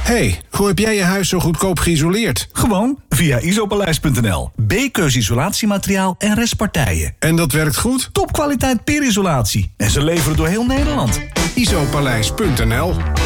Hey, hoe heb jij je huis zo goedkoop geïsoleerd? Gewoon via isopaleis.nl. B-keus isolatiemateriaal en restpartijen. En dat werkt goed? Topkwaliteit peerisolatie. En ze leveren door heel Nederland. Isopaleis.nl